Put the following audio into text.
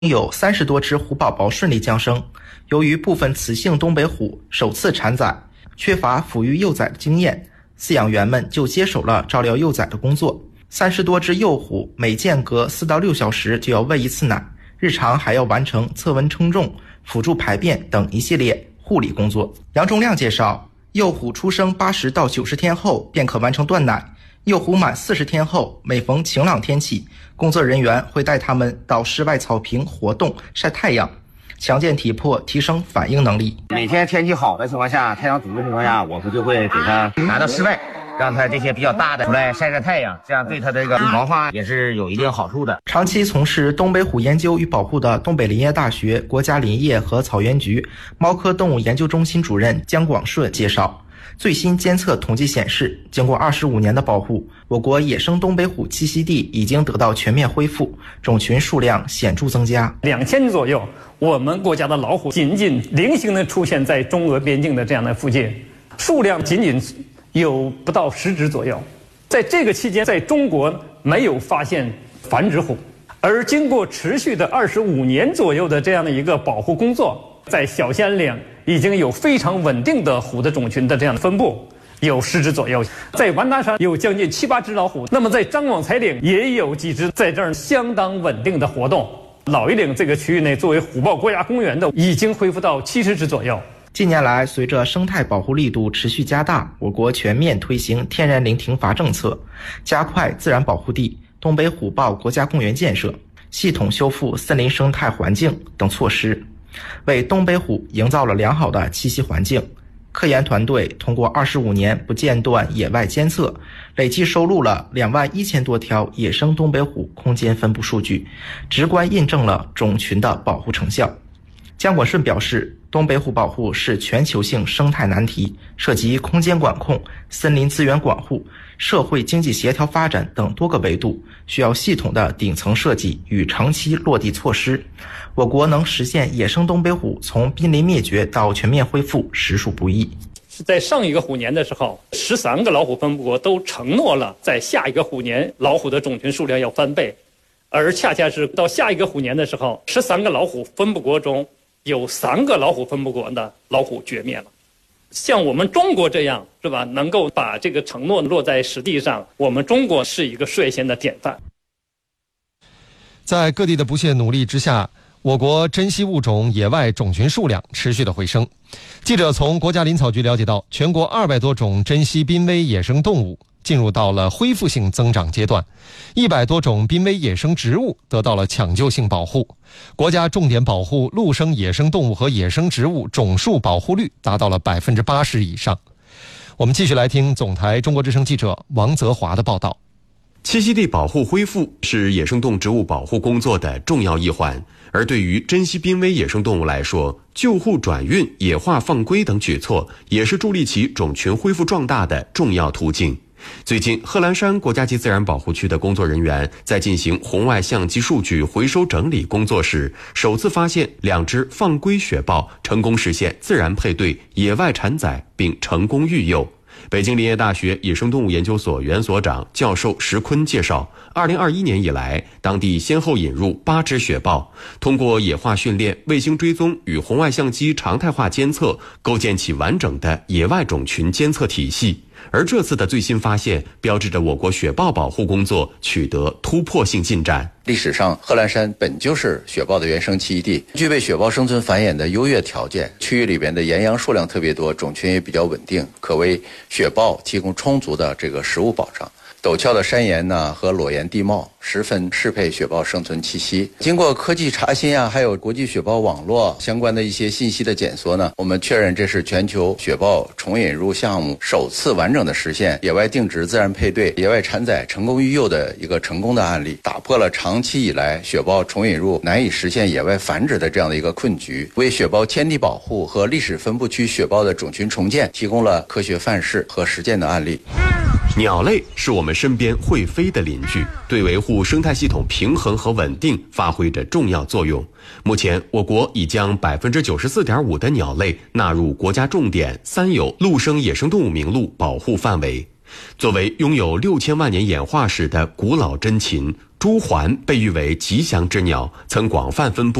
有30多只虎宝宝顺利降生。由于部分雌性东北虎首次产崽，缺乏抚育幼崽的经验，饲养员们就接手了照料幼崽的工作。30多只幼虎每间隔4到6小时就要喂一次奶，日常还要完成测温称重、辅助排便等一系列护理工作。杨忠亮介绍，幼虎出生80到90天后便可完成断奶，幼虎满40天后，每逢晴朗天气，工作人员会带它们到室外草坪活动晒太阳，强健体魄，提升反应能力。 每天天气好的情况下，太阳足的情况下，我们就会给它拿到室外，让它这些比较大的出来晒晒太阳，这样对它这个毛发也是有一定好处的。 长期从事东北虎研究与保护的东北林业大学国家林业和草原局猫科动物研究中心主任姜广顺介绍，最新监测统计显示，经过25年的保护，我国野生东北虎栖息地已经得到全面恢复，种群数量显著增加。 2000年左右，我们国家的老虎仅仅零星的出现在中俄边境的这样的附近，数量仅仅有不到10只左右。在这个期间，在中国没有发现繁殖虎，而经过持续的25年左右的这样的一个保护工作，在小兴安岭已经有非常稳定的虎的种群的这样的分布，有10只左右。在完达山有将近7、8只老虎，那么在张广才岭也有几只在这儿相当稳定的活动。老榆岭这个区域内作为虎豹国家公园的已经恢复到70只左右。 近年来，随着生态保护力度持续加大，我国全面推行天然林停伐政策，加快自然保护地、东北虎豹国家公园建设、系统修复森林生态环境等措施，为东北虎营造了良好的栖息环境。科研团队通过25年不间断野外监测，累计收录了21000多条野生东北虎空间分布数据，直观印证了种群的保护成效。姜广顺表示，东北虎保护是全球性生态难题，涉及空间管控、森林资源管护、社会经济协调发展等多个维度，需要系统的顶层设计与长期落地措施。我国能实现野生东北虎从濒临灭绝到全面恢复，实属不易。 在上一个虎年的时候，13个老虎分布国都承诺了在下一个虎年老虎的种群数量要翻倍，而恰恰是到下一个虎年的时候，13个老虎分布国中有3个老虎分布国的老虎绝灭了。像我们中国这样，是吧，能够把这个承诺落在实地上，我们中国是一个率先的典范。 在各地的不懈努力之下，我国珍稀物种野外种群数量持续的回升。记者从国家林草局了解到，全国200多种珍稀濒危野生动物进入到了恢复性增长阶段，100多种濒危野生植物得到了抢救性保护。国家重点保护陆生野生动物和野生植物总数保护率达到了80%以上。我们继续来听总台中国之声记者王泽华的报道。 栖息地保护恢复是野生动植物保护工作的重要一环，而对于珍稀濒危野生动物来说，救护转运、野化放归等举措也是助力其种群恢复壮大的重要途径。最近，贺兰山国家级自然保护区的工作人员在进行红外相机数据回收整理工作时，首次发现2只放归雪豹成功实现自然配对、野外产崽并成功育幼。北京林业大学野生动物研究所原所长教授石坤介绍，2021年以来，当地先后引入8只雪豹，通过野化训练、卫星追踪与红外相机常态化监测，构建起完整的野外种群监测体系。而这次的最新发现，标志着我国雪豹保护工作取得突破性进展。 历史上，贺兰山本就是雪豹的原生栖息地，具备雪豹生存繁衍的优越条件。区域里边的岩羊数量特别多，种群也比较稳定，可为雪豹提供充足的这个食物保障。陡峭的山岩呢和裸岩地貌十分适配雪豹生存栖息。经过科技查新还有国际雪豹网络相关的一些信息的检索呢，我们确认这是全球雪豹重引入项目首次完整的实现野外定植、自然配对、野外产崽成功育幼的一个成功的案例，打破了长期以来雪豹重引入难以实现野外繁殖的这样的一个困局，为雪豹迁地保护和历史分布区雪豹的种群重建提供了科学范式和实践的案例。 鸟类是我们身边会飞的邻居，对维护生态系统平衡和稳定发挥着重要作用。目前，我国已将94.5%的鸟类纳入国家重点3有陆生野生动物名录保护范围。作为拥有6000万年演化史的古老珍禽， 朱鹮被誉为吉祥之鸟，曾广泛分布